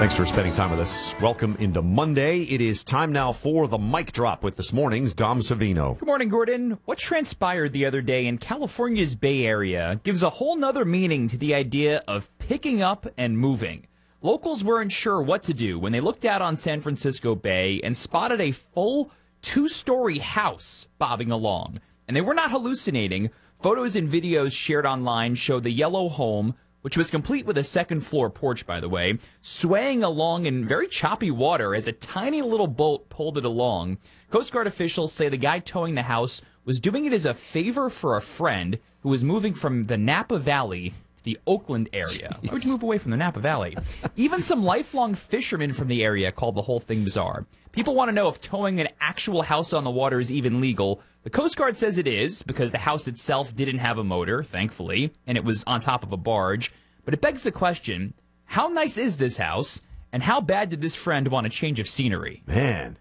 Thanks for spending time with us. Welcome into Monday. It is time now for the mic drop with this morning's Dom Savino. Good morning, Gordon. What transpired the other day in California's Bay Area gives a whole nother meaning to the idea of picking up and moving. Locals weren't sure what to do when they looked out on San Francisco Bay and spotted a full two-story house bobbing along. And they were not hallucinating. Photos and videos shared online show the yellow home, which was complete with a second-floor porch, by the way, swaying along in very choppy water as a tiny little boat pulled it along. Coast Guard officials say the guy towing the house was doing it as a favor for a friend who was moving from the Napa Valley to the Oakland area. Why would you move away from the Napa Valley? Even some lifelong fishermen from the area called the whole thing bizarre. People want to know if towing an actual house on the water is even legal. The Coast Guard says it is, because the house itself didn't have a motor, thankfully, and it was on top of a barge. But it begs the question, how nice is this house, and how bad did this friend want a change of scenery? Man,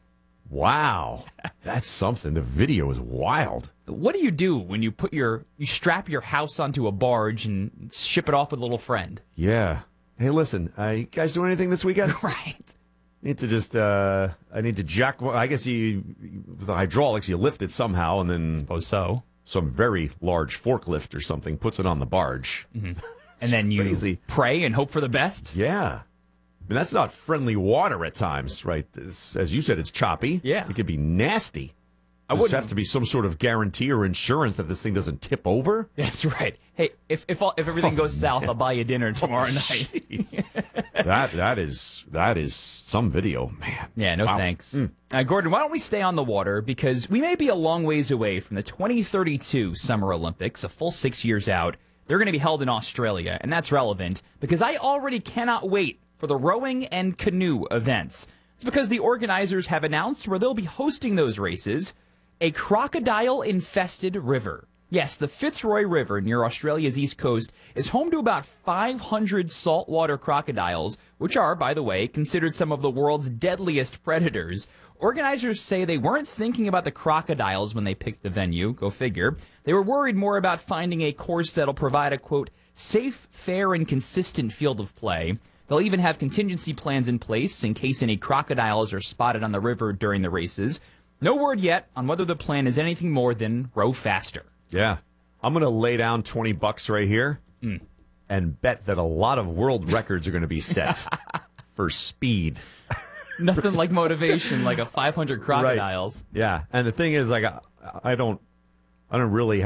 wow, that's something. The video is wild. What do you do when you strap your house onto a barge and ship it off with a little friend? Yeah. Hey, listen, you guys doing anything this weekend? Right. Need to just, I need to jack, I guess the hydraulics, you lift it somehow, and then Suppose so. some very large forklift or something puts it on the barge. Mm-hmm. And then you crazy. Pray and hope for the best? Yeah. I mean, that's not friendly water at times, right? As you said, it's choppy. Yeah. It could be nasty. I Does wouldn't have to be some sort of guarantee or insurance that this thing doesn't tip over? That's right. Hey, if everything goes south, I'll buy you dinner tomorrow night. that is some video, man. Yeah, no Wow. thanks. Gordon, why don't we stay on the water? Because we may be a long ways away from the 2032 Summer Olympics, a full 6 years out. They're going to be held in Australia, and that's relevant because I already cannot wait for the rowing and canoe events. It's because the organizers have announced where they'll be hosting those races, a crocodile-infested river. Yes, the Fitzroy River near Australia's east coast is home to about 500 saltwater crocodiles, which are, by the way, considered some of the world's deadliest predators. Organizers say they weren't thinking about the crocodiles when they picked the venue, go figure. They were worried more about finding a course that'll provide a, quote, safe, fair, and consistent field of play. They'll even have contingency plans in place in case any crocodiles are spotted on the river during the races. No word yet on whether the plan is anything more than row faster. Yeah. I'm going to lay down $20 right here and bet that a lot of world records are going to be set for speed. Nothing like motivation, like a 500 crocodiles. Right. Yeah. And the thing is, like, I don't really